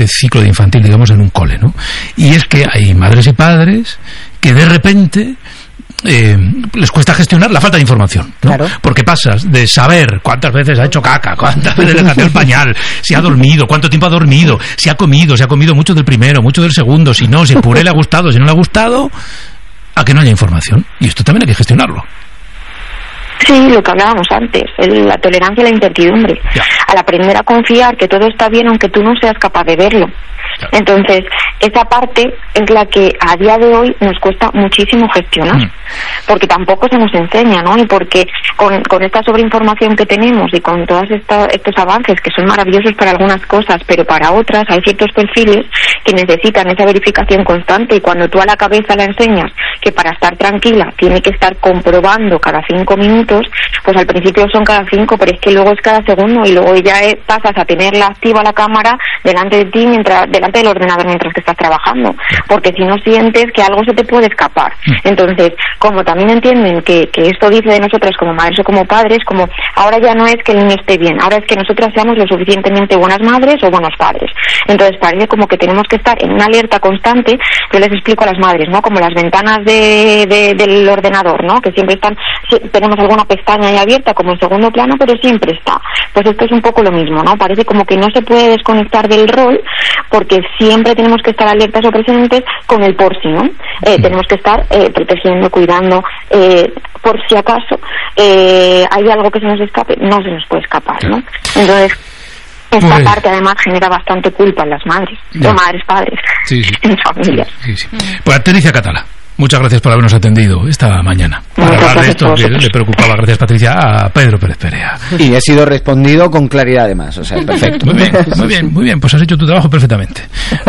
este ciclo de infantil, digamos, en un cole, ¿no? Y es que hay madres y padres que de repente les cuesta gestionar la falta de información, ¿no? Claro. Porque pasas de saber cuántas veces ha hecho caca, cuántas veces le cambió el pañal, si ha dormido, cuánto tiempo ha dormido, si ha comido mucho del primero, mucho del segundo, si no, si el puré le ha gustado, si no le ha gustado, a que no haya información. Y esto también hay que gestionarlo. Sí, lo que hablábamos antes, la tolerancia a la incertidumbre. Ya. Al aprender a confiar que todo está bien aunque tú no seas capaz de verlo. Claro. Entonces, esa parte es la que a día de hoy nos cuesta muchísimo gestionar, porque tampoco se nos enseña, ¿no? Y porque con esta sobreinformación que tenemos y con todos estos avances que son maravillosos para algunas cosas, pero para otras hay ciertos perfiles que necesitan esa verificación constante, y cuando tú a la cabeza le enseñas que para estar tranquila tiene que estar comprobando cada 5 minutos, pues al principio son cada 5, pero es que luego es cada segundo, y luego ya pasas a tenerla activa la cámara delante de ti, delante del ordenador mientras que estás trabajando, porque si no sientes que algo se te puede escapar. Entonces, como también entienden que esto dice de nosotras como madres o como padres, como ahora ya no es que el niño esté bien, ahora es que nosotras seamos lo suficientemente buenas madres o buenos padres. Entonces parece como que tenemos que estar en una alerta constante. Yo les explico a las madres, ¿no? Como las ventanas del ordenador, ¿no? Que siempre tenemos alguna pestaña ahí abierta como en segundo plano, pero siempre está. Pues esto es un poco lo mismo, ¿no? Parece como que no se puede desconectar del rol, porque siempre tenemos que estar alertas o presentes con el por si, ¿no? Tenemos que estar protegiendo, cuidando, por si acaso hay algo que se nos escape, no se nos puede escapar, ¿no? Entonces, esta parte además genera bastante culpa en las madres, o madres-padres, en familias. Sí. Pues Patricia Catala, muchas gracias por habernos atendido esta mañana para hablar de esto que le preocupaba, gracias Patricia, a Pedro Pérez Perea. Y he sido respondido con claridad además, o sea, perfecto. Muy bien, pues has hecho tu trabajo perfectamente.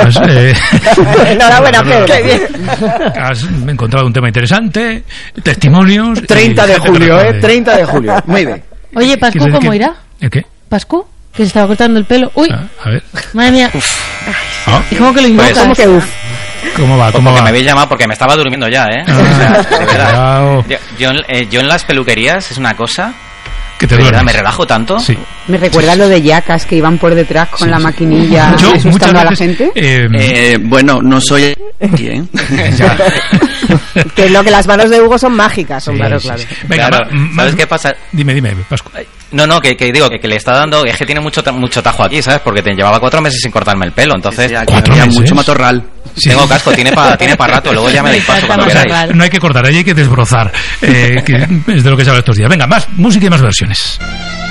Enhorabuena, Pedro. Qué bien. Has encontrado un tema interesante, testimonios. 30 de julio, 30 de julio. Muy bien. Oye, Pascu, ¿cómo irá? ¿El qué? ¿Pascu? Que se estaba cortando el pelo. Uy, a ver. Madre mía. ¿Y cómo que lo invocas? ¿Cómo que ¿Cómo va? Porque me habéis llamado porque me estaba durmiendo ya, ¿eh? O sea, de verdad. Yo en las peluquerías es una cosa... Que te verdad, me relajo tanto. Sí. Me recuerda lo de yacas que iban por detrás con la maquinilla asustando a la gente. Bueno, no soy aquí, ¿eh? Que es lo que las manos de Hugo son mágicas, claro. Venga, claro, ¿sabes qué pasa? Dime, Pascu. No, que digo que le está dando, es que tiene mucho tajo aquí, ¿sabes? Porque llevaba 4 meses sin cortarme el pelo, entonces... Sí, aquí había mucho matorral. Sí. Tengo casco, tiene para rato, luego ya me dais paso cuando queráis. No hay que cortar, ahí hay que desbrozar, que es de lo que se habla estos días. Venga, más música y más versiones.